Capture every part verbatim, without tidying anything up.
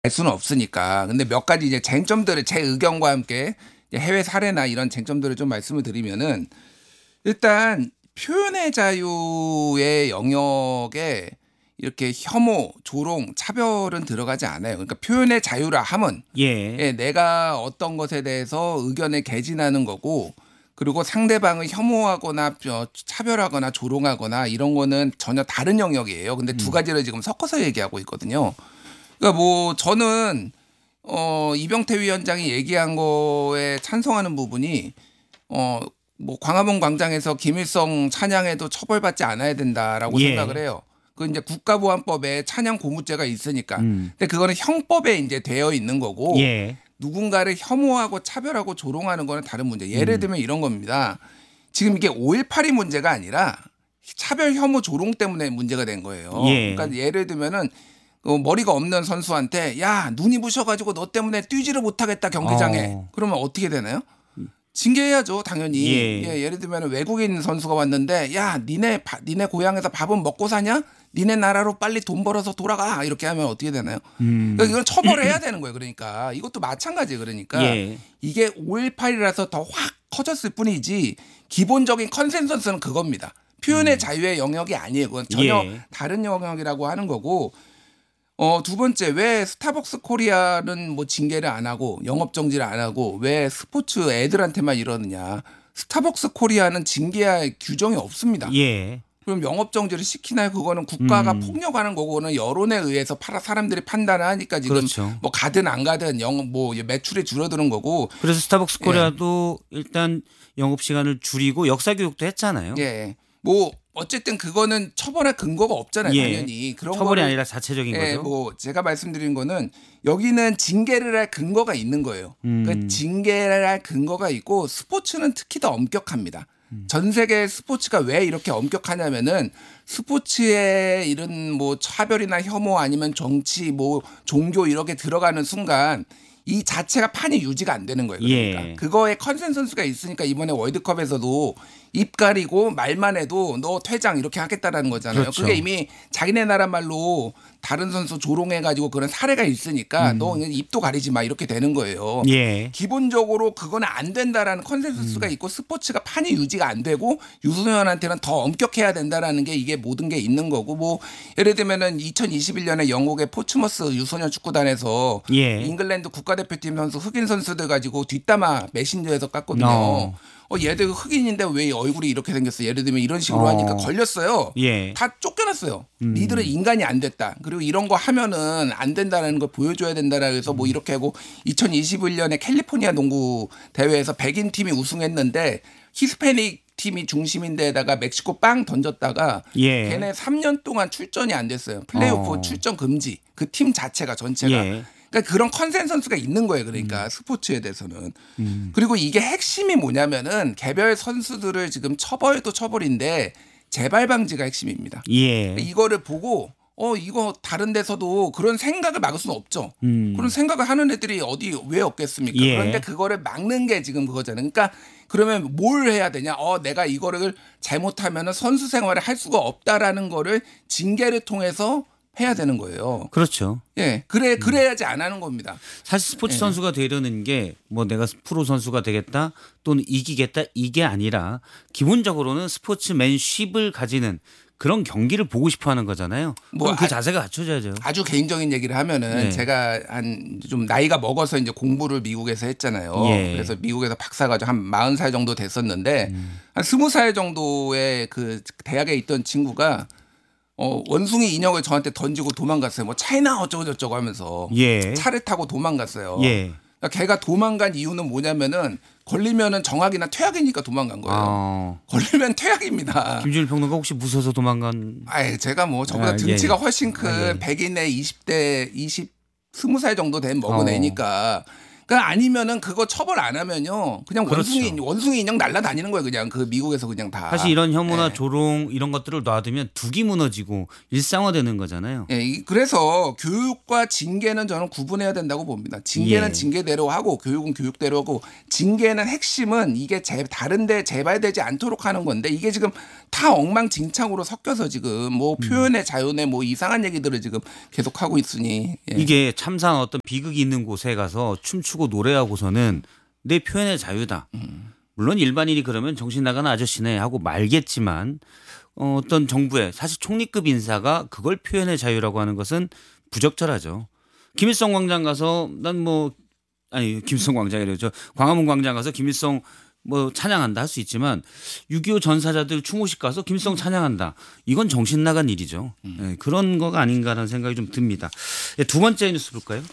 알 수는 없으니까. 근데 몇 가지 이제 쟁점들을 제 의견과 함께 해외 사례나 이런 쟁점들을 좀 말씀을 드리면은 일단 표현의 자유의 영역에 이렇게 혐오, 조롱, 차별은 들어가지 않아요. 그러니까 표현의 자유라 함은 예. 예, 내가 어떤 것에 대해서 의견을 개진하는 거고 그리고 상대방을 혐오하거나 어, 차별하거나 조롱하거나 이런 거는 전혀 다른 영역이에요. 근데 두 음. 가지를 지금 섞어서 얘기하고 있거든요. 그러니까 뭐 저는 어, 이병태 위원장이 얘기한 거에 찬성하는 부분이 어, 뭐 광화문 광장에서 김일성 찬양해도 처벌받지 않아야 된다라고 예. 생각을 해요. 그 이제 국가보안법에 찬양 고무죄가 있으니까. 음. 근데 그거는 형법에 이제 되어 있는 거고 예. 누군가를 혐오하고 차별하고 조롱하는 거는 다른 문제. 예를 음. 들면 이런 겁니다. 지금 이게 오일팔이 문제가 아니라 차별 혐오 조롱 때문에 문제가 된 거예요. 예. 그러니까 예를 들면은 어, 머리가 없는 선수한테 야 눈이 부셔가지고 너 때문에 뛰지를 못하겠다 경기장에. 어. 그러면 어떻게 되나요? 징계해야죠 당연히. 예. 예, 예를 들면 외국인 선수가 왔는데 야 니네 바, 니네 고향에서 밥은 먹고 사냐? 니네 나라로 빨리 돈 벌어서 돌아가 이렇게 하면 어떻게 되나요? 음. 그러니까 이건 처벌해야 되는 거예요. 그러니까 이것도 마찬가지 그러니까 예. 이게 오일팔이라서 더 확 커졌을 뿐이지 기본적인 컨센서스는 그겁니다. 표현의 자유의 영역이 아니에요. 그건 전혀 예. 다른 영역이라고 하는 거고. 어, 두 번째 왜 스타벅스 코리아는 뭐 징계를 안 하고 영업 정지를 안 하고 왜 스포츠 애들한테만 이러느냐? 스타벅스 코리아는 징계할 규정이 없습니다. 예. 그럼 영업 정지를 시키나요? 그거는 국가가 음. 폭력하는 거고는 여론에 의해서 팔아 사람들이 판단을 하니까 지금 그렇죠. 뭐 가든 안 가든 영업 뭐 매출이 줄어드는 거고. 그래서 스타벅스 예. 코리아도 일단 영업 시간을 줄이고 역사 교육도 했잖아요. 예. 뭐 어쨌든 그거는 처벌할 근거가 없잖아요. 예. 당연히 그런 처벌이 거를, 아니라 자체적인 예, 거죠. 뭐 제가 말씀드린 거는 여기는 징계를 할 근거가 있는 거예요. 음. 그러니까 징계를 할 근거가 있고 스포츠는 특히 더 엄격합니다. 전 세계 스포츠가 왜 이렇게 엄격하냐면은 스포츠에 이런 뭐 차별이나 혐오 아니면 정치 뭐 종교 이렇게 들어가는 순간 이 자체가 판이 유지가 안 되는 거예요. 그러니까 예. 그거에 컨센서스가 있으니까 이번에 월드컵에서도 입 가리고 말만 해도 너 퇴장 이렇게 하겠다라는 거잖아요. 그렇죠. 그게 이미 자기네 나라 말로 다른 선수 조롱해가지고 그런 사례가 있으니까 너 그냥 입도 가리지 마 이렇게 되는 거예요. 예. 기본적으로 그거는 안 된다라는 컨센서스가 있고 스포츠가 판이 유지가 안 되고 유소년한테는 더 엄격해야 된다라는 게 이게 모든 게 있는 거고 뭐 예를 들면은 이천이십일 년에 영국의 포츠머스 유소년 축구단에서 예. 잉글랜드 국가대표팀 선수 흑인 선수들 가지고 뒷담화 메신저에서 깠거든요. 어. 어, 얘들 흑인인데 왜 얼굴이 이렇게 생겼어? 예를 들면 이런 식으로 어. 하니까 걸렸어요. 예. 다 쫓겨났어요. 음. 니들은 인간이 안 됐다. 그리고 이런 거 하면은 안 된다는 걸 보여줘야 된다라 해서 뭐 이렇게 하고 이천이십일 년에 캘리포니아 농구 대회에서 백인 팀이 우승했는데 히스패닉 팀이 중심인데다가 멕시코 빵 던졌다가 예. 걔네 삼 년 동안 출전이 안 됐어요. 플레이오프 어. 출전 금지. 그 팀 자체가 전체가. 예. 그러니까 그런 컨센서스가 있는 거예요. 그러니까 스포츠에 대해서는. 음. 그리고 이게 핵심이 뭐냐면은 개별 선수들을 지금 처벌도 처벌인데 재발 방지가 핵심입니다. 예. 이거를 보고 어 이거 다른 데서도 그런 생각을 막을 수는 없죠. 음. 그런 생각을 하는 애들이 어디 왜 없겠습니까? 예. 그런데 그거를 막는 게 지금 그거잖아요. 그러니까 그러면 뭘 해야 되냐? 어 내가 이거를 잘못하면은 선수 생활을 할 수가 없다라는 거를 징계를 통해서 해야 되는 거예요. 그렇죠. 예, 그래 그래야지 안 하는 겁니다. 사실 스포츠 예. 선수가 되려는 게 뭐 내가 프로 선수가 되겠다 또는 이기겠다 이게 아니라 기본적으로는 스포츠맨십을 가지는 그런 경기를 보고 싶어 하는 거잖아요. 뭐 그럼 그 아- 자세가 갖춰져야죠. 아주 개인적인 얘기를 하면은 네. 제가 한 좀 나이가 먹어서 이제 공부를 미국에서 했잖아요. 예. 그래서 미국에서 박사가 한 마흔 살 정도 됐었는데 음. 한 스무 살 정도의 그 대학에 있던 친구가 어, 원숭이 인형을 저한테 던지고 도망갔어요. 뭐 차이나 어쩌고 저쩌고 하면서 예. 차를 타고 도망갔어요. 예. 그러니까 걔가 도망간 이유는 뭐냐면은 걸리면은 정학이나 퇴학이니까 도망간 거예요. 어. 걸리면 퇴학입니다. 김준일 평론가 혹시 무서워서 도망간? 아예 제가 뭐 저보다 아, 등치가 예. 훨씬 큰 아, 예. 백인의 이십 대 이십 스무 살 정도 된 먹은 어. 애니까 그러니까 아니면은 그거 처벌 안 하면요. 그냥 그렇죠. 원숭이 원숭이 인형 날라다니는 거예요. 그냥 그 미국에서 그냥 다. 사실 이런 혐오나 예. 조롱 이런 것들을 놔두면 둑이 무너지고 일상화되는 거잖아요. 예, 이- 그래서 교육과 징계는 저는 구분해야 된다고 봅니다. 징계는 예. 징계대로 하고 교육은 교육대로 하고 징계는 핵심은 이게 재, 다른데 재발되지 않도록 하는 건데 이게 지금 다 엉망진창으로 섞여서 지금 뭐 음. 표현의 자유네 뭐 이상한 얘기들을 지금 계속 하고 있으니 예. 이게 참상 어떤 비극이 있는 곳에 가서 춤추고 노래하고서는 내 표현의 자유다. 물론 일반인이 그러면 정신 나간 아저씨네 하고 말겠지만 어, 어떤 정부의 사실 총리급 인사가 그걸 표현의 자유라고 하는 것은 부적절하죠. 김일성 광장 가서 난 뭐 아니 김일성 광장이래요. 저 광화문 광장 가서 김일성 뭐 찬양한다 할 수 있지만 육이오 전사자들 추모식 가서 김일성 찬양한다. 이건 정신 나간 일이죠. 예, 그런 거가 아닌가라는 생각이 좀 듭니다. 예, 두 번째 뉴스 볼까요?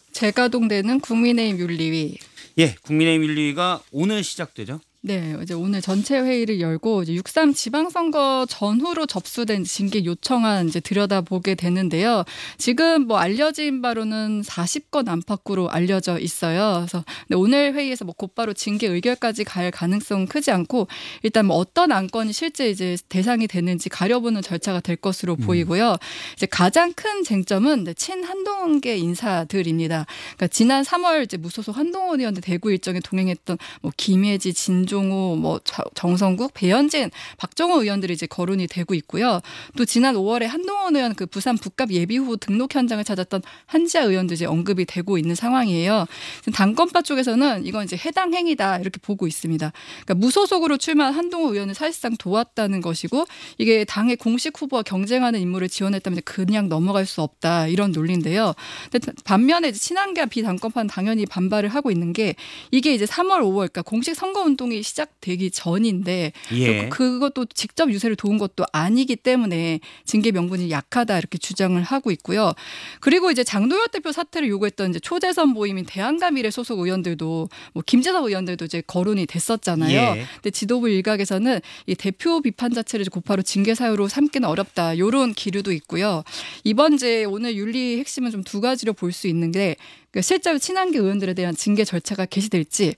재가동되는 국민의힘 윤리위. 예, 국민의힘 윤리위가 오늘 시작되죠. 네, 이제 오늘 전체 회의를 열고 이제 육삼 지방선거 전후로 접수된 징계 요청안 이제 들여다보게 되는데요. 지금 뭐 알려진 바로는 사십 건 안팎으로 알려져 있어요. 그래서 근데 오늘 회의에서 뭐 곧바로 징계 의결까지 갈 가능성은 크지 않고 일단 뭐 어떤 안건이 실제 이제 대상이 되는지 가려보는 절차가 될 것으로 보이고요. 이제 가장 큰 쟁점은 이제 친한동계 인사들입니다. 그러니까 지난 삼월 이제 무소속 한동훈 의원들 대구 일정에 동행했던 뭐 김혜지, 진 정호, 뭐 정성국, 배현진, 박정호 의원들이 이제 거론이 되고 있고요. 또 지난 오월에 한동훈 의원 그 부산 북갑 예비 후보 등록 현장을 찾았던 한지아 의원도 이제 언급이 되고 있는 상황이에요. 당권파 쪽에서는 이건 이제 해당 행위다 이렇게 보고 있습니다. 그러니까 무소속으로 출마한 한동훈 의원을 사실상 도왔다는 것이고 이게 당의 공식 후보와 경쟁하는 인물을 지원했다면 그냥 넘어갈 수 없다 이런 논리인데요. 근데 반면에 이제 친한계와 비당권파는 당연히 반발을 하고 있는 게 이게 이제 삼월, 오월 그러니까 공식 선거 운동이 시작되기 전인데 예. 그것도 직접 유세를 도운 것도 아니기 때문에 징계 명분이 약하다 이렇게 주장을 하고 있고요. 그리고 이제 장동혁 대표 사퇴를 요구했던 이제 초대선 모임인 대한가미래 소속 의원들도 뭐 김재석 의원들도 이제 거론이 됐었잖아요. 예. 근데 지도부 일각에서는 이 대표 비판 자체를 곧바로 징계 사유로 삼기는 어렵다 이런 기류도 있고요. 이번 이제 오늘 윤리 핵심은 좀 두 가지로 볼 수 있는 게 그러니까 실제로 친한계 의원들에 대한 징계 절차가 개시될지.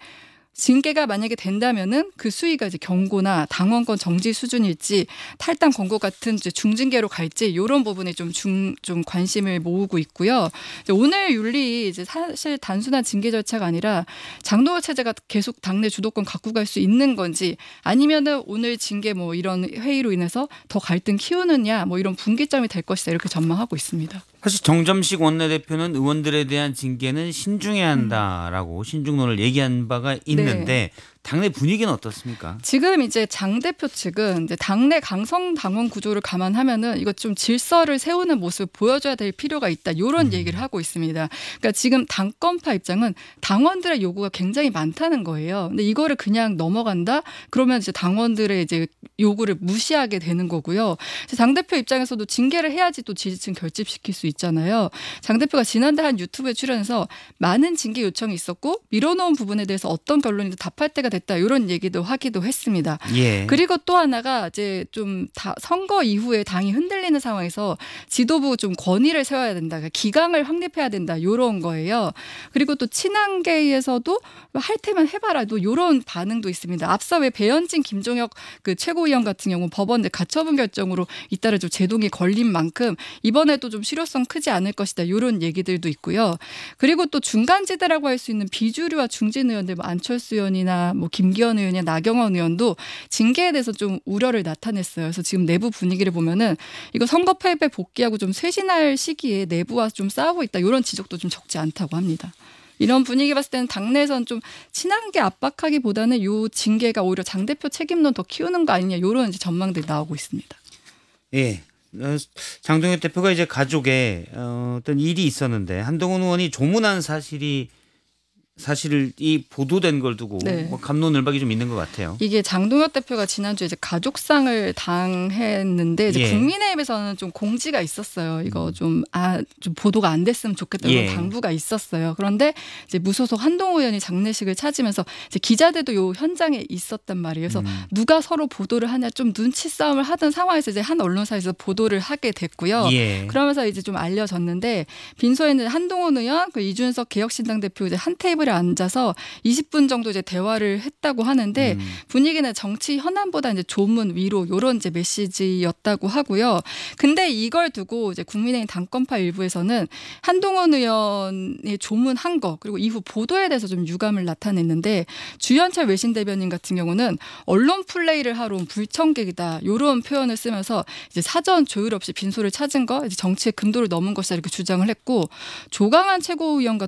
징계가 만약에 된다면은 그 수위가 이제 경고나 당원권 정지 수준일지 탈당 권고 같은 이제 중징계로 갈지 이런 부분에 좀 중 좀 관심을 모으고 있고요. 이제 오늘 윤리 이제 사실 단순한 징계 절차가 아니라 장동혁 체제가 계속 당내 주도권 갖고 갈 수 있는 건지 아니면은 오늘 징계 뭐 이런 회의로 인해서 더 갈등 키우느냐 뭐 이런 분기점이 될 것이다 이렇게 전망하고 있습니다. 사실 정점식 원내대표는 의원들에 대한 징계는 신중해야 한다라고 신중론을 얘기한 바가 있는데 네. 당내 분위기는 어떻습니까? 지금 이제 장 대표 측은 이제 당내 강성 당원 구조를 감안하면은 이거 좀 질서를 세우는 모습을 보여줘야 될 필요가 있다. 이런 음. 얘기를 하고 있습니다. 그러니까 지금 당권파 입장은 당원들의 요구가 굉장히 많다는 거예요. 근데 이거를 그냥 넘어간다? 그러면 이제 당원들의 이제 요구를 무시하게 되는 거고요. 장 대표 입장에서도 징계를 해야지 또 지지층 결집시킬 수 있잖아요. 장 대표가 지난달 한 유튜브에 출연해서 많은 징계 요청이 있었고 밀어놓은 부분에 대해서 어떤 결론이든 답할 때가 됐다 이런 얘기도 하기도 했습니다. 예. 그리고 또 하나가 이제 좀 다 선거 이후에 당이 흔들리는 상황에서 지도부 좀 권위를 세워야 된다, 그러니까 기강을 확립해야 된다 이런 거예요. 그리고 또 친한계에서도 할 테면 해봐라도 이런 반응도 있습니다. 앞서 왜 배현진, 김종혁 그 최고위원 같은 경우 법원 내 가처분 결정으로 잇따라 좀 제동이 걸린 만큼 이번에도 좀 실효성 크지 않을 것이다 이런 얘기들도 있고요. 그리고 또 중간지대라고 할 수 있는 비주류와 중진 의원들 뭐 안철수 의원이나 뭐 김기현 의원이나 나경원 의원도 징계에 대해서 좀 우려를 나타냈어요. 그래서 지금 내부 분위기를 보면은 이거 선거 패배 복귀하고 좀 쇄신할 시기에 내부와 좀 싸우고 있다 이런 지적도 좀 적지 않다고 합니다. 이런 분위기 봤을 때는 당내에서는 좀 친한계 압박하기보다는 요 징계가 오히려 장 대표 책임론 더 키우는 거 아니냐 이런 이제 전망들이 나오고 있습니다. 예. 어, 장동혁 대표가 이제 가족에 어, 어떤 일이 있었는데 한동훈 의원이 조문한 사실이 사실 이 보도된 걸 두고 네. 뭐 갑론을박이 좀 있는 것 같아요. 이게 장동혁 대표가 지난주에 이제 가족상을 당했는데 이제 예. 국민의힘에서는 좀 공지가 있었어요. 이거 좀, 아, 좀 보도가 안 됐으면 좋겠다 이런 예. 당부가 있었어요. 그런데 이제 무소속 한동훈 의원이 장례식을 찾으면서 이제 기자들도 요 현장에 있었단 말이에요. 그래서 음. 누가 서로 보도를 하냐 좀 눈치 싸움을 하던 상황에서 이제 한 언론사에서 보도를 하게 됐고요. 예. 그러면서 이제 좀 알려졌는데 빈소에는 한동훈 의원, 그 이준석 개혁신당 대표 이제 한 테이블에 테이블에 앉아서 이십 분 정도 이제 대화를 했다고 하는데 음. 분위기는 정치 현안보다 이제 조문 위로 요런 이제 메시지였다고 하고요. 근데 이걸 두고 이제 국민의힘 당권파 일부에서는 한동훈 의원이 조문한 거 그리고 이후 보도에 대해서 좀 유감을 나타냈는데 주현철 외신 대변인 같은 경우는 언론 플레이를 하러 온 불청객이다 이런 표현을 쓰면서 이제 사전 조율 없이 빈소를 찾은 거 이제 정치의 금도를 넘은 것이다 이렇게 주장을 했고 조강한 최고위원